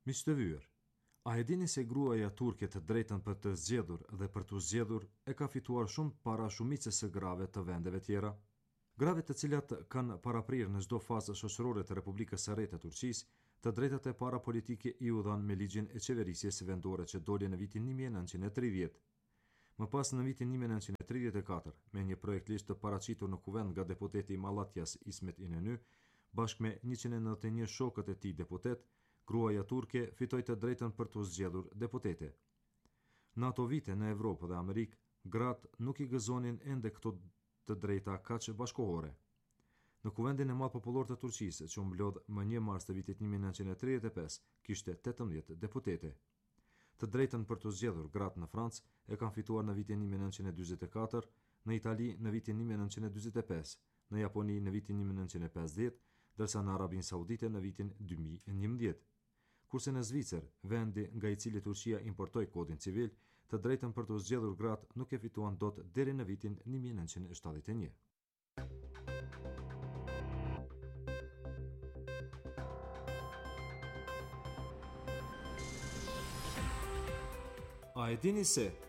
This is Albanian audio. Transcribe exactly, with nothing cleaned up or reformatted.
Miq të vyer, a e dini se gruaja turke të drejtën për të zgjedhur dhe për të zgjedhur e ka fituar shumë para shumicës së grave të vendeve tjera? Grave të cilat kanë paraprirë në çdo fazë shoqërore të Republikës së Re të Turqisë, të drejtat e para politike i u dhanë me ligjin e qeverisjes vendore që doli në vitin një mijë e nëntëqind e tridhjetë. Më pas në vitin një mijë e nëntëqind e tridhjetë e katër, me një projekt ligj të paraqitur në kuvend nga deputeti i Malatjas Ismet Inönü, bashkë me njëqind e nëntëdhjetë e një shokët e tij deputet, gruaja turke fitoi të drejtën për të zgjedhur deputete. Në ato vite në Evropë dhe Amerikë, gratë nuk i gëzonin ende këto të drejta kaq bashkohore. Në kuvendin e madh popullor të Turqisë, që u mblodh më një mars të vitit një mijë e nëntëqind e tridhjetë e pesë, kishte tetëmbëdhjetë deputete. Të drejtën për të zgjedhur gratë në Francë e kanë fituar në vitin një mijë e nëntëqind e dyzet e katër, në Itali në vitin një mijë e nëntëqind e dyzet e pesë, në Japoni në vitin një mijë e nëntëqind e pesëdhjetë, ndërsa në Arabinë Saudite në vitin dy mijë e njëmbëdhjetë. Kurse në Zvicër, vendi nga i cili Turqia importoi kodin civil, të drejtën për të zgjedhur gratë nuk e fituan dot deri në vitin një mijë e nëntëqind e shtatëdhjetë e një. A e dini se